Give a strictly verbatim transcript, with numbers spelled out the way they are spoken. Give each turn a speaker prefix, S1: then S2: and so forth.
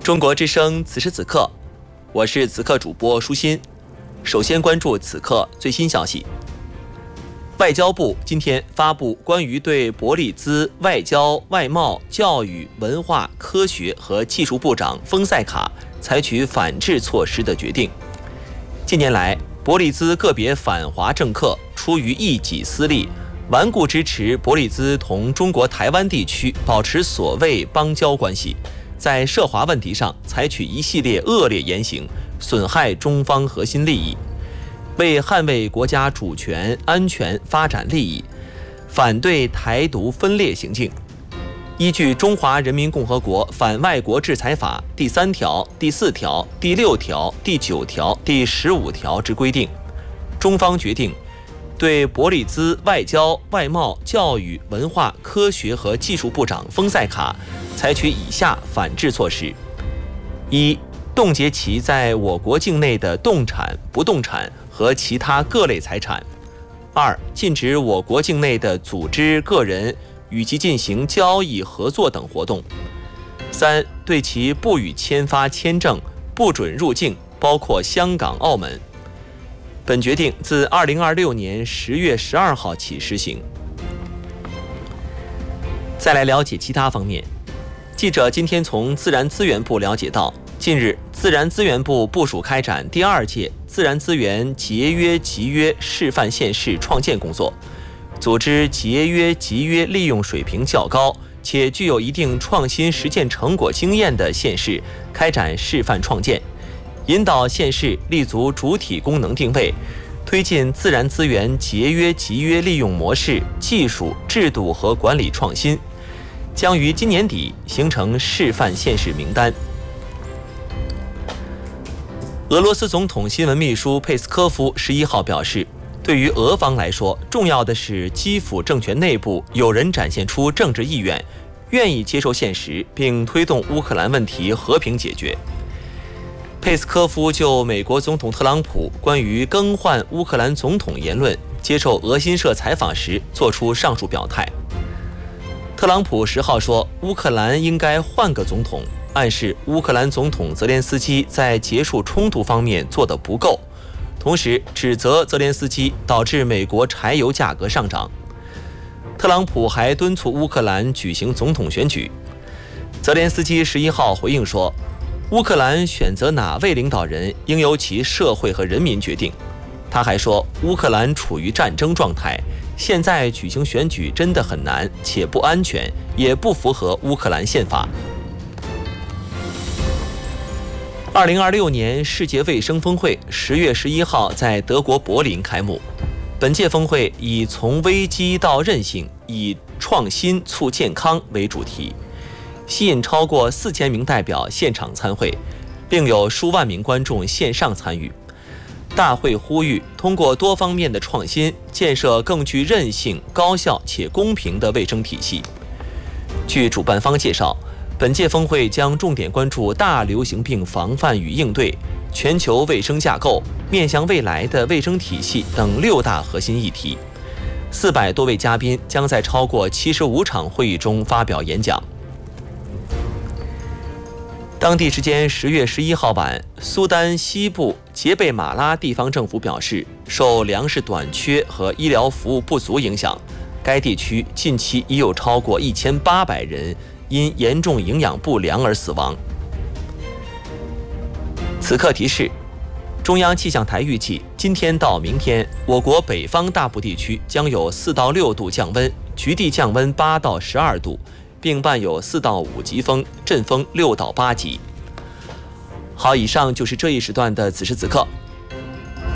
S1: 中国之声此时此刻，我是此刻主播舒心。首先关注此刻最新消息。外交部今天发布关于对伯利兹外交、外贸、教育、文化、科学和技术部长丰塞卡采取反制措施的决定。近年来，伯利兹个别反华政客出于一己私利，顽固支持伯利兹同中国台湾地区保持所谓邦交关系，在涉华问题上采取一系列恶劣言行，损害中方核心利益，为捍卫国家主权、安全、发展利益，反对台独分裂行径。依据《中华人民共和国反外国制裁法》第三条、第四条、第六条、第九条、第十五条之规定，中方决定对伯利兹外交、外贸、教育、文化、科学和技术部长丰塞卡采取以下反制措施：一、冻结其在我国境内的动产、不动产和其他各类财产；二、禁止我国境内的组织、个人与其进行交易、合作等活动；三、对其不予签发签证，不准入境，包括香港、澳门。本决定自二零二六年十月十二号起施行。再来了解其他方面。记者今天从自然资源部了解到，近日自然资源部部署开展第二届自然资源节约集约示范县市创建工作，组织节约集约利用水平较高且具有一定创新实践成果经验的县市开展示范创建，引导县市立足主体功能定位，推进自然资源节约集约利用模式、技术、制度和管理创新，将于今年底形成示范县市名单。俄罗斯总统新闻秘书佩斯科夫十一号表示，对于俄方来说，重要的是基辅政权内部有人展现出政治意愿，愿意接受现实，并推动乌克兰问题和平解决。佩斯科夫就美国总统特朗普关于更换乌克兰总统言论接受俄新社采访时作出上述表态。特朗普十号说，乌克兰应该换个总统，暗示乌克兰总统泽连斯基在结束冲突方面做得不够，同时指责泽连斯基导致美国柴油价格上涨。特朗普还敦促乌克兰举行总统选举。泽连斯基十一号回应说，乌克兰选择哪位领导人应由其社会和人民决定。他还说，乌克兰处于战争状态，现在举行选举真的很难，且不安全，也不符合乌克兰宪法。二零二六年世界卫生峰会十月十一号在德国柏林开幕。本届峰会以从危机到韧性，以创新促健康为主题，吸引超过四千名代表现场参会，并有数万名观众线上参与。大会呼吁通过多方面的创新，建设更具韧性、高效且公平的卫生体系。据主办方介绍，本届峰会将重点关注大流行病防范与应对、全球卫生架构、面向未来的卫生体系等六大核心议题。四百多位嘉宾将在超过七十五场会议中发表演讲。当地时间十月十一号晚，苏丹西部杰贝马拉地方政府表示，受粮食短缺和医疗服务不足影响，该地区近期已有超过一千八百人因严重营养不良而死亡。此刻提示，中央气象台预计，今天到明天，我国北方大部地区将有四到六度降温，局地降温八到十二度，并伴有四到五级风，阵风六到八级。好，以上就是这一时段的此时此刻。